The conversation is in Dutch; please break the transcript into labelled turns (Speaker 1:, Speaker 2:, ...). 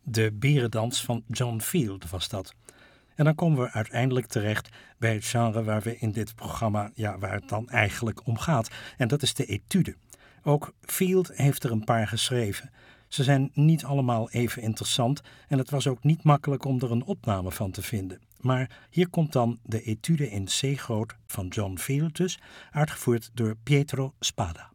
Speaker 1: De berendans van John Field was dat. En dan komen we uiteindelijk terecht bij het genre waar we in dit programma, waar het dan eigenlijk om gaat. En dat is de etude. Ook Field heeft er een paar geschreven. Ze zijn niet allemaal even interessant en het was ook niet makkelijk om er een opname van te vinden. Maar hier komt dan de etude in C groot van John Field dus, uitgevoerd door Pietro Spada.